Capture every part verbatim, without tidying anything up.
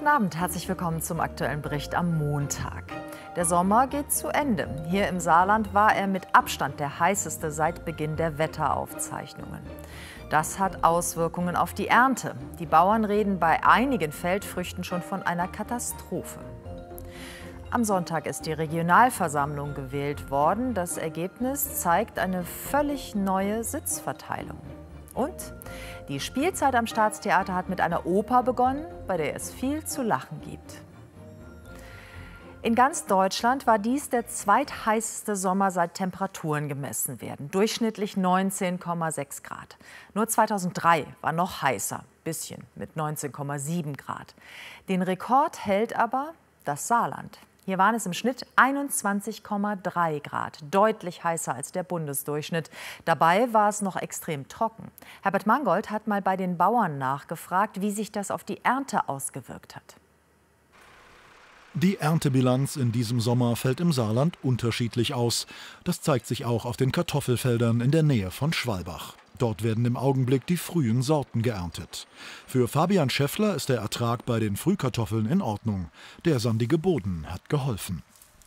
Guten Abend, herzlich willkommen zum aktuellen Bericht am Montag. Der Sommer geht zu Ende. Hier im Saarland war er mit Abstand der heißeste seit Beginn der Wetteraufzeichnungen. Das hat Auswirkungen auf die Ernte. Die Bauern reden bei einigen Feldfrüchten schon von einer Katastrophe. Am Sonntag ist die Regionalversammlung gewählt worden. Das Ergebnis zeigt eine völlig neue Sitzverteilung. Und die Spielzeit am Staatstheater hat mit einer Oper begonnen, bei der es viel zu lachen gibt. In ganz Deutschland war dies der zweitheißeste Sommer, seit Temperaturen gemessen werden. Durchschnittlich neunzehn Komma sechs Grad. Nur zweitausenddrei war noch heißer, bisschen mit neunzehn Komma sieben Grad. Den Rekord hält aber das Saarland. Hier waren es im Schnitt einundzwanzig Komma drei Grad, deutlich heißer als der Bundesdurchschnitt. Dabei war es noch extrem trocken. Herbert Mangold hat mal bei den Bauern nachgefragt, wie sich das auf die Ernte ausgewirkt hat. Die Erntebilanz in diesem Sommer fällt im Saarland unterschiedlich aus. Das zeigt sich auch auf den Kartoffelfeldern in der Nähe von Schwalbach. Dort werden im Augenblick die frühen Sorten geerntet. Für Fabian Schäffler ist der Ertrag bei den Frühkartoffeln in Ordnung. Der sandige Boden hat geholfen.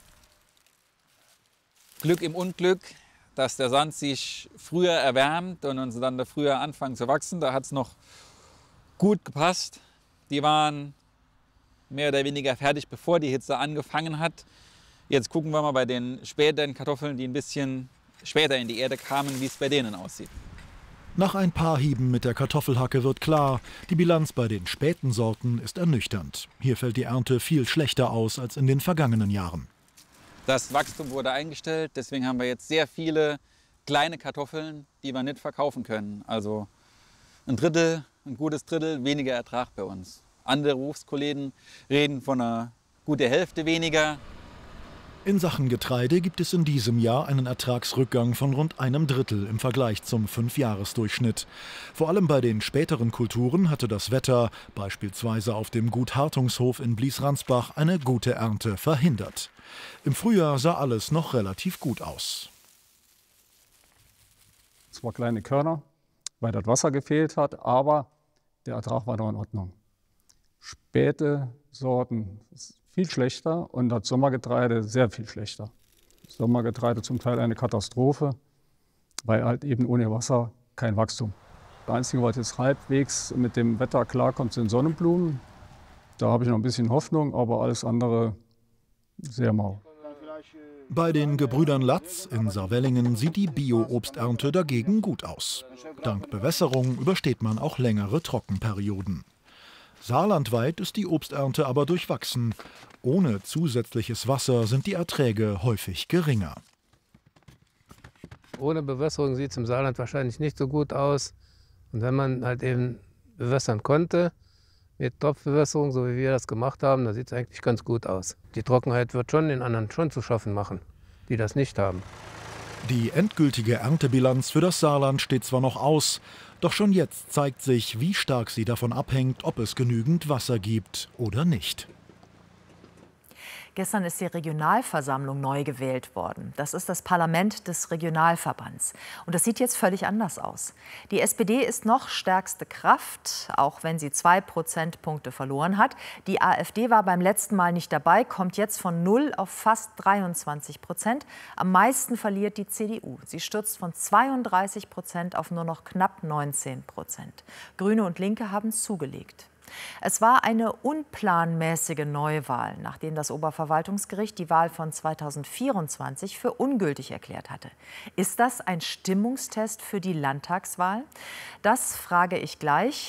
Glück im Unglück, dass der Sand sich früher erwärmt und uns dann früher anfangen zu wachsen. Da hat es noch gut gepasst. Die waren mehr oder weniger fertig, bevor die Hitze angefangen hat. Jetzt gucken wir mal bei den späteren Kartoffeln, die ein bisschen später in die Erde kamen, wie es bei denen aussieht. Nach ein paar Hieben mit der Kartoffelhacke wird klar, die Bilanz bei den späten Sorten ist ernüchternd. Hier fällt die Ernte viel schlechter aus als in den vergangenen Jahren. Das Wachstum wurde eingestellt, deswegen haben wir jetzt sehr viele kleine Kartoffeln, die wir nicht verkaufen können. Also ein Drittel, ein gutes Drittel weniger Ertrag bei uns. Andere Berufskollegen reden von einer guten Hälfte weniger. In Sachen Getreide gibt es in diesem Jahr einen Ertragsrückgang von rund einem Drittel im Vergleich zum Fünfjahresdurchschnitt. Vor allem bei den späteren Kulturen hatte das Wetter, beispielsweise auf dem Gut Hartungshof in Bliesransbach, eine gute Ernte verhindert. Im Frühjahr sah alles noch relativ gut aus. Es waren kleine Körner, weil das Wasser gefehlt hat, aber der Ertrag war noch in Ordnung. Späte Sorten viel schlechter und das Sommergetreide sehr viel schlechter. Das Sommergetreide zum Teil eine Katastrophe, weil halt eben ohne Wasser kein Wachstum. Das Einzige, was jetzt halbwegs mit dem Wetter klarkommt, sind Sonnenblumen. Da habe ich noch ein bisschen Hoffnung, aber alles andere sehr mau. Bei den Gebrüdern Latz in Saarwellingen sieht die Bio-Obsternte dagegen gut aus. Dank Bewässerung übersteht man auch längere Trockenperioden. Saarlandweit ist die Obsternte aber durchwachsen. Ohne zusätzliches Wasser sind die Erträge häufig geringer. Ohne Bewässerung sieht es im Saarland wahrscheinlich nicht so gut aus. Und wenn man halt eben bewässern konnte, mit Tropfbewässerung, so wie wir das gemacht haben, dann sieht es eigentlich ganz gut aus. Die Trockenheit wird schon den anderen schon zu schaffen machen, die das nicht haben. Die endgültige Erntebilanz für das Saarland steht zwar noch aus, doch schon jetzt zeigt sich, wie stark sie davon abhängt, ob es genügend Wasser gibt oder nicht. Gestern ist die Regionalversammlung neu gewählt worden. Das ist das Parlament des Regionalverbands. Und das sieht jetzt völlig anders aus. Die S P D ist noch stärkste Kraft, auch wenn sie zwei Prozentpunkte verloren hat. Die AfD war beim letzten Mal nicht dabei, kommt jetzt von null auf fast dreiundzwanzig Prozent. Am meisten verliert die C D U. Sie stürzt von zweiunddreißig Prozent auf nur noch knapp neunzehn Prozent. Grüne und Linke haben zugelegt. Es war eine unplanmäßige Neuwahl, nachdem das Oberverwaltungsgericht die Wahl von zweitausendvierundzwanzig für ungültig erklärt hatte. Ist das ein Stimmungstest für die Landtagswahl? Das frage ich gleich.